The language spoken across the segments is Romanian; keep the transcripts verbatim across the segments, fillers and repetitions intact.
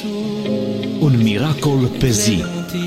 Un miracol pe zi.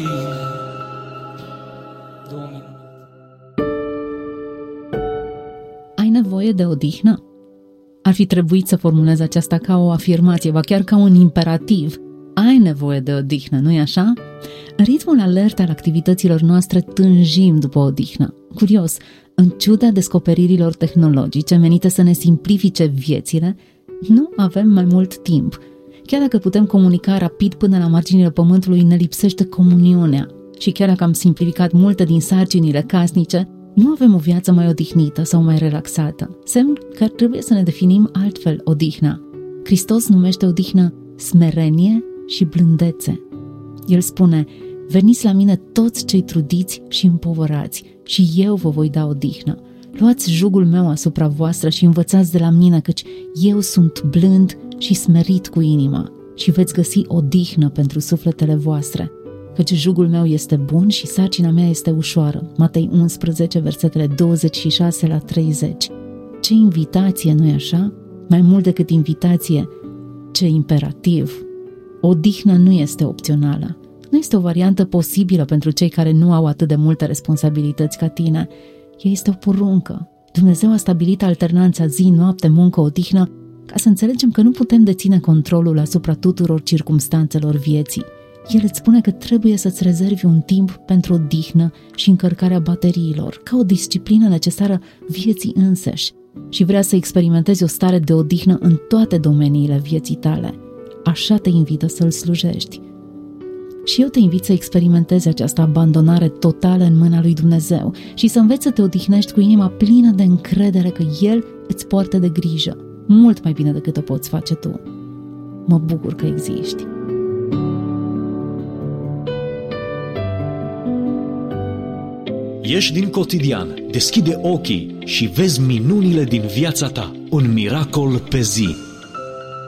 Ai nevoie de odihnă? Ar fi trebuit să formulez aceasta ca o afirmație, ba chiar ca un imperativ. Ai nevoie de odihnă, nu-i așa? În ritmul alert al activităților noastre tânjim după odihnă. Curios, în ciuda descoperirilor tehnologice menite să ne simplifice viețile, nu avem mai mult timp. Chiar dacă putem comunica rapid până la marginile pământului, ne lipsește comuniunea. Și chiar dacă am simplificat multe din sarcinile casnice, nu avem o viață mai odihnită sau mai relaxată. Semn că trebuie să ne definim altfel odihna. Hristos numește odihnă smerenie și blândețe. El spune: veniți la mine toți cei trudiți și împovărați și eu vă voi da odihnă. Luați jugul meu asupra voastră și învățați de la mine, căci eu sunt blând și smerit cu inima și veți găsi odihnă pentru sufletele voastre. Căci jugul meu este bun și sarcina mea este ușoară. Matei unsprezece, versetele douăzeci și șase la treizeci. Ce invitație, nu-i așa? Mai mult decât invitație, ce imperativ! Odihnă nu este opțională. Nu este o variantă posibilă pentru cei care nu au atât de multe responsabilități ca tine. Ea este o poruncă. Dumnezeu a stabilit alternanța zi, noapte, muncă, odihnă, ca să înțelegem că nu putem deține controlul asupra tuturor circumstanțelor vieții. El îți spune că trebuie să-ți rezervi un timp pentru odihnă și încărcarea bateriilor, ca o disciplină necesară vieții înseși, și vrea să experimentezi o stare de odihnă în toate domeniile vieții tale. Așa te invită să-L slujești. Și eu te invit să experimentezi această abandonare totală în mâna lui Dumnezeu și să înveți să te odihnești cu inima plină de încredere că El îți poartă de grijă, mult mai bine decât o poți face tu. Mă bucur că existi. Ieși din cotidian, deschide ochii și vezi minunile din viața ta. Un miracol pe zi.